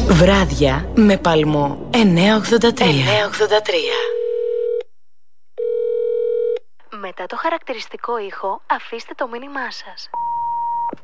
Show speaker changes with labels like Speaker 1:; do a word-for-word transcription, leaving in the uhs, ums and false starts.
Speaker 1: Βράδια με παλμό εννιακόσια ογδόντα τρία. εννιακόσια ογδόντα τρία.
Speaker 2: Μετά το χαρακτηριστικό ήχο, αφήστε το μήνυμά σας.